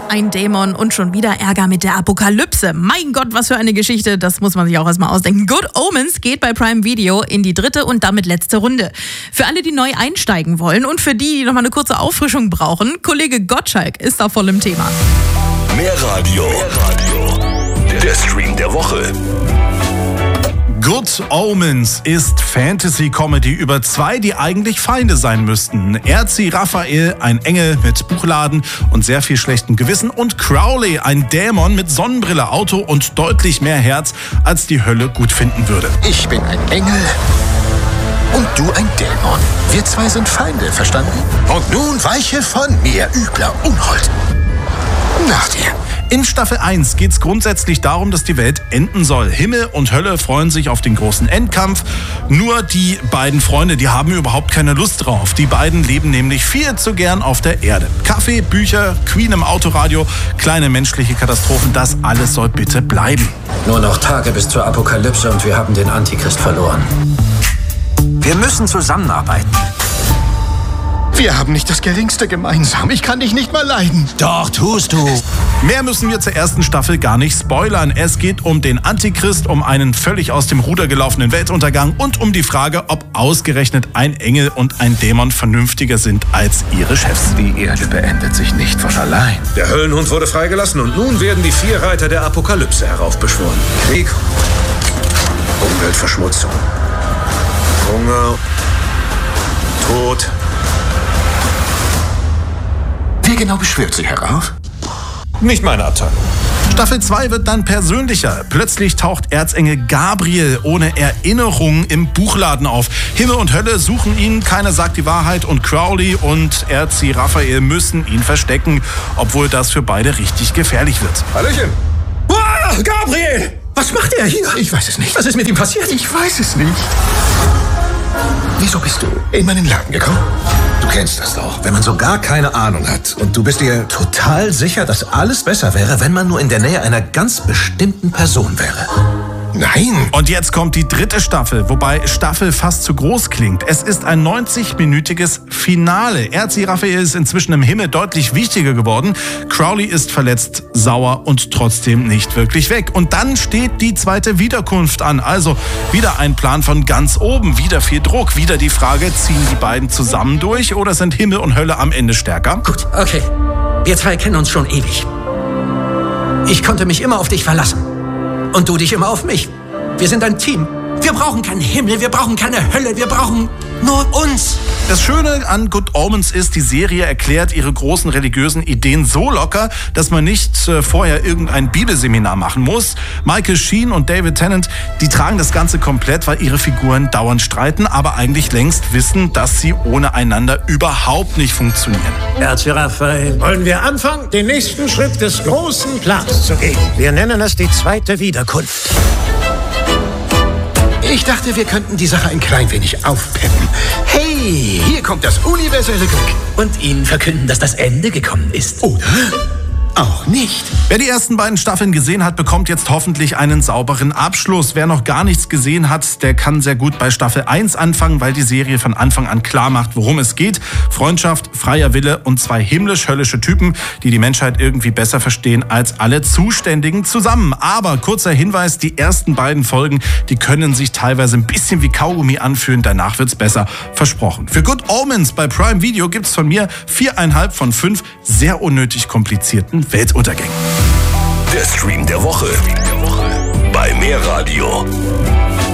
ein Dämon und schon wieder Ärger mit der Apokalypse. Mein Gott, was für eine Geschichte, das muss man sich auch erstmal ausdenken. Good Omens geht bei Prime Video in die 3. und damit letzte Runde. Für alle, die neu einsteigen wollen und für die nochmal eine kurze Auffrischung brauchen, Kollege Gottschalk ist da voll im Thema. Mehr Radio. Der Stream der Woche. Good Omens ist Fantasy-Comedy über zwei, die eigentlich Feinde sein müssten. Raphael, ein Engel mit Buchladen und sehr viel schlechtem Gewissen, und Crowley, ein Dämon mit Sonnenbrille, Auto und deutlich mehr Herz, als die Hölle gut finden würde. Ich bin ein Engel und du ein Dämon. Wir zwei sind Feinde, verstanden? Und nun weiche von mir, übler Unhold. Nach dir. In Staffel 1 geht es grundsätzlich darum, dass die Welt enden soll. Himmel und Hölle freuen sich auf den großen Endkampf. Nur die beiden Freunde, die haben überhaupt keine Lust drauf. Die beiden leben nämlich viel zu gern auf der Erde. Kaffee, Bücher, Queen im Autoradio, kleine menschliche Katastrophen, das alles soll bitte bleiben. Nur noch Tage bis zur Apokalypse und wir haben den Antichrist verloren. Wir müssen zusammenarbeiten. Wir haben nicht das Geringste gemeinsam. Ich kann dich nicht mal leiden. Doch, tust du. Mehr müssen wir zur ersten Staffel gar nicht spoilern. Es geht um den Antichrist, um einen völlig aus dem Ruder gelaufenen Weltuntergang und um die Frage, ob ausgerechnet ein Engel und ein Dämon vernünftiger sind als ihre Chefs. Die Erde beendet sich nicht von allein. Der Höllenhund wurde freigelassen und nun werden die 4 Reiter der Apokalypse heraufbeschworen. Krieg, Umweltverschmutzung, Hunger, Tod. Wer genau beschwört sie herauf? Nicht meine Abteilung. Staffel 2 wird dann persönlicher. Plötzlich taucht Erzengel Gabriel ohne Erinnerung im Buchladen auf. Himmel und Hölle suchen ihn, keiner sagt die Wahrheit und Crowley und Raphael müssen ihn verstecken, obwohl das für beide richtig gefährlich wird. Hallöchen. Gabriel! Was macht er hier? Ich weiß es nicht. Was ist mit ihm passiert? Ich weiß es nicht. Wieso bist du in meinen Laden gekommen? Du kennst das doch, wenn man so gar keine Ahnung hat und du bist dir total sicher, dass alles besser wäre, wenn man nur in der Nähe einer ganz bestimmten Person wäre. Nein. Und jetzt kommt die 3. Staffel, wobei Staffel fast zu groß klingt. Es ist ein 90-minütiges Finale. Raphael ist inzwischen im Himmel deutlich wichtiger geworden. Crowley ist verletzt, sauer und trotzdem nicht wirklich weg. Und dann steht die 2. Wiederkunft an. Also wieder ein Plan von ganz oben, wieder viel Druck, wieder die Frage, ziehen die beiden zusammen durch oder sind Himmel und Hölle am Ende stärker? Gut, okay. Wir zwei kennen uns schon ewig. Ich konnte mich immer auf dich verlassen. Und du dich immer auf mich. Wir sind ein Team. Wir brauchen keinen Himmel, wir brauchen keine Hölle, wir brauchen nur uns. Das Schöne an Good Omens ist, die Serie erklärt ihre großen religiösen Ideen so locker, dass man nicht vorher irgendein Bibelseminar machen muss. Michael Sheen und David Tennant, die tragen das Ganze komplett, weil ihre Figuren dauernd streiten, aber eigentlich längst wissen, dass sie ohne einander überhaupt nicht funktionieren. Raphael, wollen wir anfangen, den nächsten Schritt des großen Plans zu gehen? Wir nennen es die 2. Wiederkunft. Ich dachte, wir könnten die Sache ein klein wenig aufpeppen. Hey, hier kommt das universelle Glück. Und ihnen verkünden, dass das Ende gekommen ist. Oder auch nicht. Wer die ersten beiden Staffeln gesehen hat, bekommt jetzt hoffentlich einen sauberen Abschluss. Wer noch gar nichts gesehen hat, der kann sehr gut bei Staffel 1 anfangen, weil die Serie von Anfang an klar macht, worum es geht. Freundschaft, freier Wille und 2 himmlisch-höllische Typen, die die Menschheit irgendwie besser verstehen als alle Zuständigen zusammen. Aber kurzer Hinweis, die ersten beiden Folgen, die können sich teilweise ein bisschen wie Kaugummi anfühlen. Danach wird's besser. Versprochen. Für Good Omens bei Prime Video gibt's von mir 4,5 von 5 sehr unnötig komplizierten Weltuntergängen. Der Stream der Woche. Bei Mehr Radio.